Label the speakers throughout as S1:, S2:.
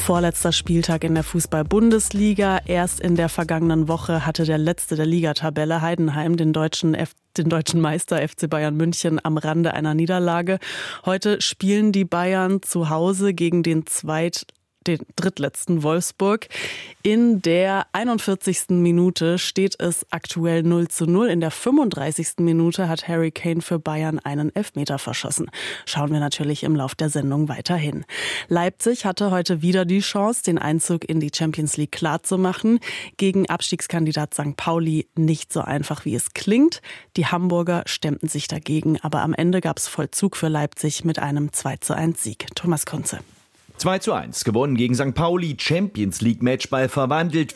S1: Vorletzter Spieltag in der Fußball-Bundesliga. Erst in der vergangenen Woche hatte der Letzte der Ligatabelle, Heidenheim, den deutschen Meister FC Bayern München am Rande einer Niederlage. Heute spielen die Bayern zu Hause gegen den drittletzten Wolfsburg. In der 41. Minute steht es aktuell 0:0. In der 35. Minute hat Harry Kane für Bayern einen Elfmeter verschossen. Schauen wir natürlich im Lauf der Sendung weiterhin. Leipzig hatte heute wieder die Chance, den Einzug in die Champions League klarzumachen. Gegen Abstiegskandidat St. Pauli nicht so einfach, wie es klingt. Die Hamburger stemmten sich dagegen, aber am Ende gab es Vollzug für Leipzig mit einem 2:1 Sieg. Thomas Kunze.
S2: 2:1 gewonnen gegen St. Pauli, Champions League Matchball verwandelt,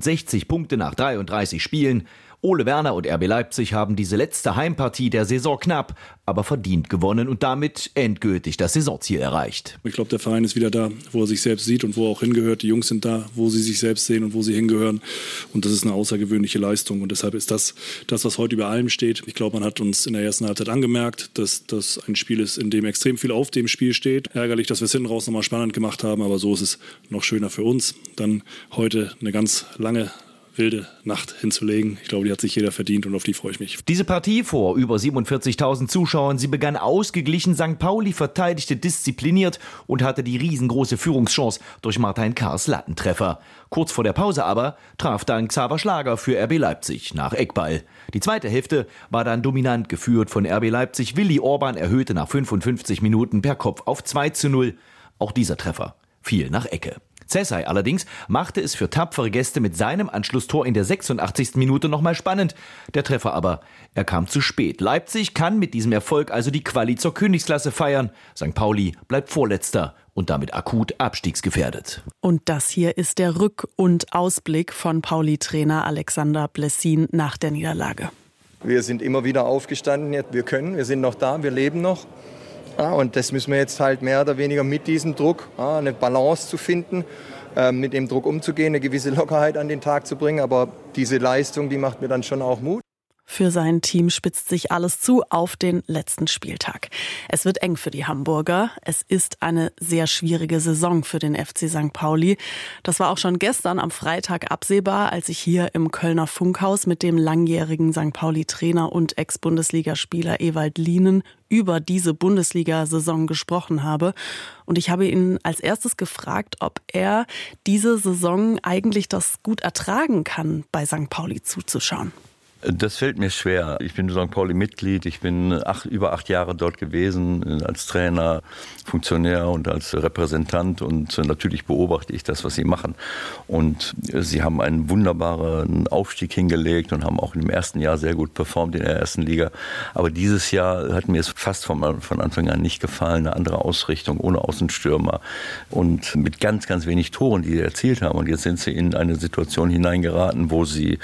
S2: 65 Punkte nach 33 Spielen. Ole Werner und RB Leipzig haben diese letzte Heimpartie der Saison knapp, aber verdient gewonnen und damit endgültig das Saisonziel erreicht.
S3: Ich glaube, der Verein ist wieder da, wo er sich selbst sieht und wo er auch hingehört. Die Jungs sind da, wo sie sich selbst sehen und wo sie hingehören. Und das ist eine außergewöhnliche Leistung. Und deshalb ist das, was heute über allem steht. Ich glaube, man hat uns in der ersten Halbzeit angemerkt, dass das ein Spiel ist, in dem extrem viel auf dem Spiel steht. Ärgerlich, dass wir es hinten raus nochmal spannend gemacht haben, aber so ist es noch schöner für uns. Dann heute eine ganz lange wilde Nacht hinzulegen. Ich glaube, die hat sich jeder verdient und auf die freue ich mich.
S2: Diese Partie vor über 47.000 Zuschauern, sie begann ausgeglichen. St. Pauli verteidigte diszipliniert und hatte die riesengroße Führungschance durch Martin Kars Lattentreffer. Kurz vor der Pause aber traf dann Xaver Schlager für RB Leipzig nach Eckball. Die zweite Hälfte war dann dominant geführt von RB Leipzig. Willi Orban erhöhte nach 55 Minuten per Kopf auf 2:0. Auch dieser Treffer fiel nach Ecke. Cesay allerdings machte es für tapfere Gäste mit seinem Anschlusstor in der 86. Minute nochmal spannend. Der Treffer aber, er kam zu spät. Leipzig kann mit diesem Erfolg also die Quali zur Königsklasse feiern. St. Pauli bleibt Vorletzter und damit akut abstiegsgefährdet.
S1: Und das hier ist der Rück- und Ausblick von Pauli-Trainer Alexander Blessin nach der Niederlage.
S4: Wir sind immer wieder aufgestanden, wir sind noch da, wir leben noch. Ja, und das müssen wir jetzt halt mehr oder weniger mit diesem Druck, eine Balance zu finden, mit dem Druck umzugehen, eine gewisse Lockerheit an den Tag zu bringen. Aber diese Leistung, die macht mir dann schon auch Mut.
S1: Für sein Team spitzt sich alles zu auf den letzten Spieltag. Es wird eng für die Hamburger. Es ist eine sehr schwierige Saison für den FC St. Pauli. Das war auch schon gestern am Freitag absehbar, als ich hier im Kölner Funkhaus mit dem langjährigen St. Pauli-Trainer und Ex-Bundesligaspieler Ewald Lienen über diese Bundesliga-Saison gesprochen habe. Und ich habe ihn als erstes gefragt, ob er diese Saison eigentlich das gut ertragen kann, bei St. Pauli zuzuschauen.
S5: Das fällt mir schwer. Ich bin St. Pauli-Mitglied. Ich bin über 8 Jahre dort gewesen, als Trainer, Funktionär und als Repräsentant. Und natürlich beobachte ich das, was sie machen. Und sie haben einen wunderbaren Aufstieg hingelegt und haben auch im ersten Jahr sehr gut performt in der ersten Liga. Aber dieses Jahr hat mir es fast von Anfang an nicht gefallen. Eine andere Ausrichtung, ohne Außenstürmer und mit ganz, ganz wenig Toren, die sie erzielt haben. Und jetzt sind sie in eine Situation hineingeraten, wo sie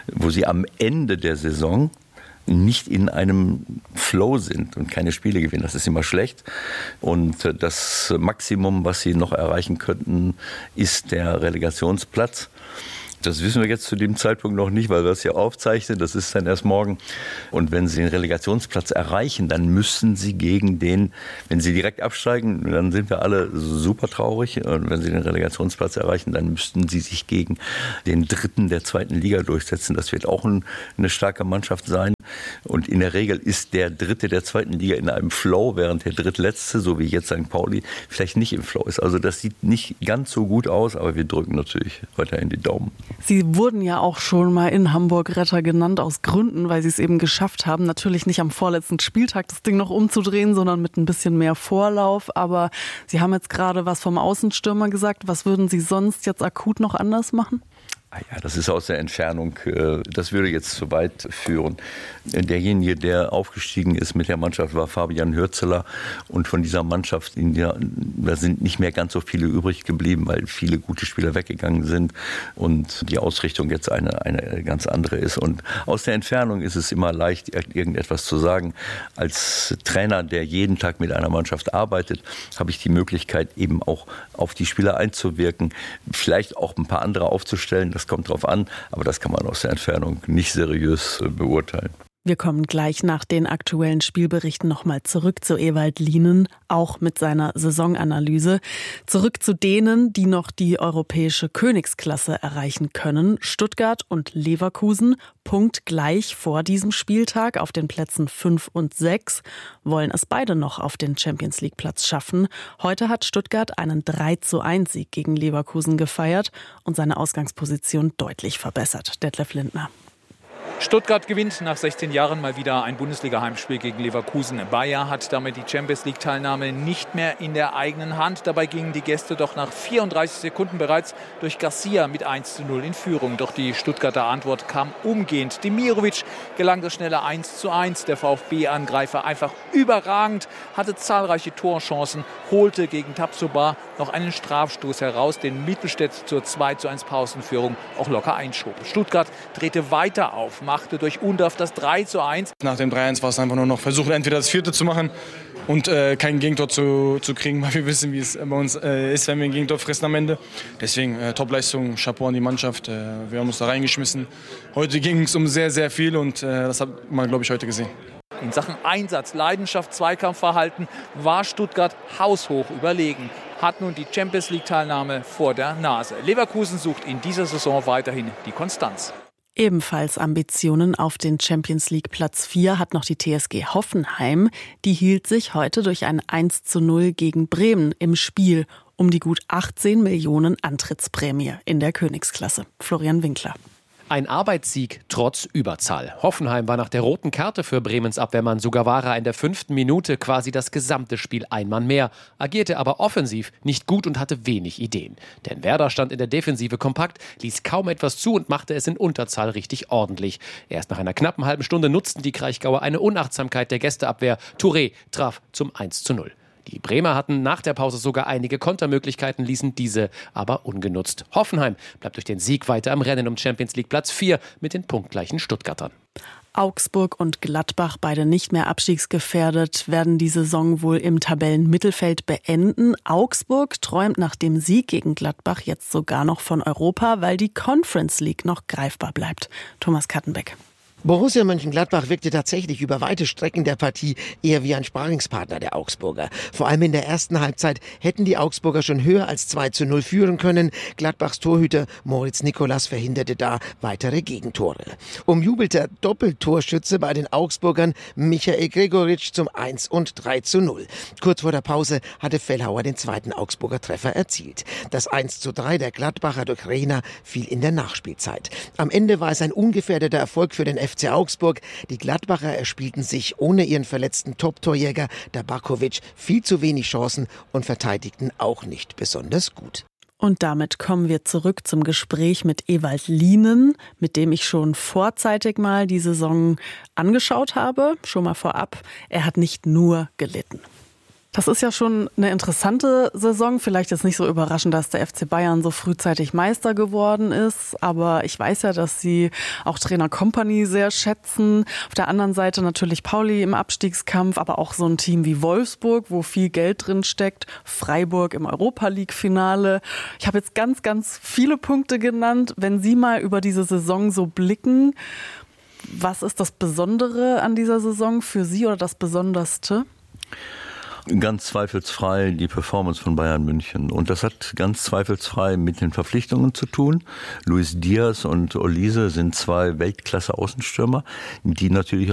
S5: am Ende der Saison nicht in einem Flow sind und keine Spiele gewinnen. Das ist immer schlecht. Und das Maximum, was sie noch erreichen könnten, ist der Relegationsplatz. Das wissen wir jetzt zu dem Zeitpunkt noch nicht, weil wir es ja aufzeichnen. Das ist dann erst morgen. Und wenn sie den Relegationsplatz erreichen, dann müssen sie wenn sie direkt absteigen, dann sind wir alle super traurig. Und wenn sie den Relegationsplatz erreichen, dann müssten sie sich gegen den Dritten der zweiten Liga durchsetzen. Das wird auch eine starke Mannschaft sein. Und in der Regel ist der Dritte der zweiten Liga in einem Flow, während der Drittletzte, so wie jetzt St. Pauli, vielleicht nicht im Flow ist. Also das sieht nicht ganz so gut aus, aber wir drücken natürlich weiterhin die Daumen.
S1: Sie wurden ja auch schon mal in Hamburg Retter genannt aus Gründen, weil sie es eben geschafft haben, natürlich nicht am vorletzten Spieltag das Ding noch umzudrehen, sondern mit ein bisschen mehr Vorlauf. Aber Sie haben jetzt gerade was vom Außenstürmer gesagt. Was würden Sie sonst jetzt akut noch anders machen?
S5: Ja, das ist aus der Entfernung, das würde jetzt zu weit führen. Derjenige, der aufgestiegen ist mit der Mannschaft, war Fabian Hürzeler. Und von dieser Mannschaft, da sind nicht mehr ganz so viele übrig geblieben, weil viele gute Spieler weggegangen sind und die Ausrichtung jetzt eine ganz andere ist. Und aus der Entfernung ist es immer leicht, irgendetwas zu sagen. Als Trainer, der jeden Tag mit einer Mannschaft arbeitet, habe ich die Möglichkeit, eben auch auf die Spieler einzuwirken, vielleicht auch ein paar andere aufzustellen. Das kommt drauf an, aber das kann man aus der Entfernung nicht seriös beurteilen.
S1: Wir kommen gleich nach den aktuellen Spielberichten nochmal zurück zu Ewald Lienen, auch mit seiner Saisonanalyse. Zurück zu denen, die noch die europäische Königsklasse erreichen können. Stuttgart und Leverkusen, punktgleich vor diesem Spieltag auf den Plätzen 5 und 6, wollen es beide noch auf den Champions-League-Platz schaffen. Heute hat Stuttgart einen 3:1-Sieg gegen Leverkusen gefeiert und seine Ausgangsposition deutlich verbessert. Detlef Lindner.
S6: Stuttgart gewinnt nach 16 Jahren mal wieder ein Bundesliga-Heimspiel gegen Leverkusen. Bayer hat damit die Champions-League-Teilnahme nicht mehr in der eigenen Hand. Dabei gingen die Gäste doch nach 34 Sekunden bereits durch Garcia mit 1:0 in Führung. Doch die Stuttgarter Antwort kam umgehend. Demirovic gelang das schnelle 1:1. Der VfB-Angreifer einfach überragend, hatte zahlreiche Torchancen, holte gegen Tapsoba noch einen Strafstoß heraus, den Mittelstädt zur 2:1 Pausenführung auch locker einschob. Stuttgart drehte weiter auf, machte durch Undorf das 3:1.
S7: Nach dem 3:1 war es einfach nur noch versuchen, entweder das 4. zu machen und kein Gegentor zu kriegen, weil wir wissen, wie es bei uns ist, wenn wir ein Gegentor fressen am Ende. Deswegen Topleistung, Chapeau an die Mannschaft. Wir haben uns da reingeschmissen. Heute ging es um sehr, sehr viel und das hat man, glaube ich, heute gesehen.
S6: In Sachen Einsatz, Leidenschaft, Zweikampfverhalten war Stuttgart haushoch überlegen. Hat nun die Champions-League-Teilnahme vor der Nase. Leverkusen sucht in dieser Saison weiterhin die Konstanz.
S1: Ebenfalls Ambitionen auf den Champions-League-Platz 4 hat noch die TSG Hoffenheim. Die hielt sich heute durch ein 1:0 gegen Bremen im Spiel um die gut 18 Millionen Antrittsprämie in der Königsklasse. Florian Winkler.
S8: Ein Arbeitssieg trotz Überzahl. Hoffenheim war nach der roten Karte für Bremens Abwehrmann Sugawara in der 5. Minute quasi das gesamte Spiel ein Mann mehr, agierte aber offensiv nicht gut und hatte wenig Ideen. Denn Werder stand in der Defensive kompakt, ließ kaum etwas zu und machte es in Unterzahl richtig ordentlich. Erst nach einer knappen halben Stunde nutzten die Kraichgauer eine Unachtsamkeit der Gästeabwehr. Touré traf zum 1:0. Die Bremer hatten nach der Pause sogar einige Kontermöglichkeiten, ließen diese aber ungenutzt. Hoffenheim bleibt durch den Sieg weiter am Rennen um Champions League Platz 4 mit den punktgleichen Stuttgartern.
S1: Augsburg und Gladbach, beide nicht mehr abstiegsgefährdet, werden die Saison wohl im Tabellenmittelfeld beenden. Augsburg träumt nach dem Sieg gegen Gladbach jetzt sogar noch von Europa, weil die Conference League noch greifbar bleibt. Thomas Kattenbeck.
S9: Borussia Mönchengladbach wirkte tatsächlich über weite Strecken der Partie eher wie ein Sparringspartner der Augsburger. Vor allem in der ersten Halbzeit hätten die Augsburger schon höher als 2:0 führen können. Gladbachs Torhüter Moritz Nicolas verhinderte da weitere Gegentore. Umjubelter Doppeltorschütze bei den Augsburgern Michael Gregoritsch zum 1 und 3:0. Kurz vor der Pause hatte Fellhauer den zweiten Augsburger Treffer erzielt. Das 1:3 der Gladbacher durch Rehner fiel in der Nachspielzeit. Am Ende war es ein ungefährdeter Erfolg für den FC Augsburg. Die Gladbacher erspielten sich ohne ihren verletzten Top-Torjäger Dabakovic viel zu wenig Chancen und verteidigten auch nicht besonders gut.
S1: Und damit kommen wir zurück zum Gespräch mit Ewald Lienen, mit dem ich schon vorzeitig mal die Saison angeschaut habe. Schon mal vorab, er hat nicht nur gelitten. Das ist ja schon eine interessante Saison. Vielleicht ist nicht so überraschend, dass der FC Bayern so frühzeitig Meister geworden ist. Aber ich weiß ja, dass Sie auch Trainer Kompany sehr schätzen. Auf der anderen Seite natürlich Pauli im Abstiegskampf, aber auch so ein Team wie Wolfsburg, wo viel Geld drin steckt. Freiburg im Europa-League-Finale. Ich habe jetzt ganz, ganz viele Punkte genannt. Wenn Sie mal über diese Saison so blicken, was ist das Besondere an dieser Saison für Sie oder das Besonderste?
S5: Ganz zweifelsfrei die Performance von Bayern München. Und das hat ganz zweifelsfrei mit den Verpflichtungen zu tun. Luis Diaz und Olise sind 2 Weltklasse-Außenstürmer, die natürlich